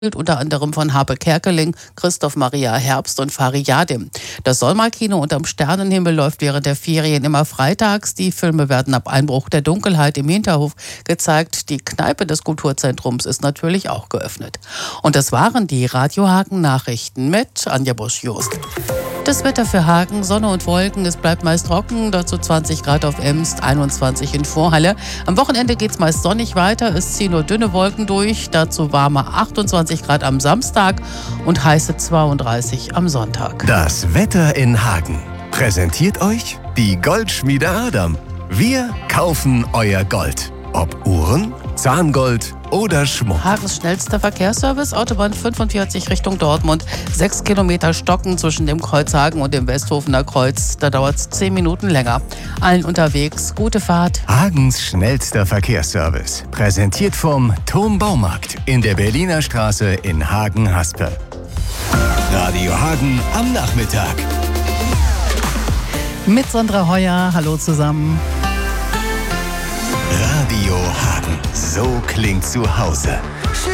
unter anderem von Harpe Kerkeling, Christoph Maria Herbst und Fari Yadim. Das Solmar-Kino unterm Sternenhimmel läuft während der Ferien immer freitags. Die Filme werden ab Einbruch der Dunkelheit im Hinterhof gezeigt. Die Kneipe des Kulturzentrums ist natürlich auch geöffnet. Und das waren die Radio Hagen Nachrichten mit Anja Busch-Jost. Das Wetter für Hagen, Sonne und Wolken, es bleibt meist trocken, dazu 20 Grad auf Emst, 21 in Vorhalle. Am Wochenende geht es meist sonnig weiter, es ziehen nur dünne Wolken durch, dazu warme 28 Grad am Samstag und heiße 32 am Sonntag. Das Wetter in Hagen präsentiert euch die Goldschmiede Adam. Wir kaufen euer Gold. Ob Uhren, Zahngold oder Schmuck. Hagens schnellster Verkehrsservice, Autobahn 45 Richtung Dortmund. 6 Kilometer Stocken zwischen dem Kreuz Hagen und dem Westhofener Kreuz. Da dauert es 10 Minuten länger. Allen unterwegs, gute Fahrt. Hagens schnellster Verkehrsservice. Präsentiert vom Thom Baumarkt in der Berliner Straße in Hagen-Haspe. Radio Hagen am Nachmittag. Mit Sandra Heuer, hallo zusammen. Radio Hagen, so klingt zu Hause.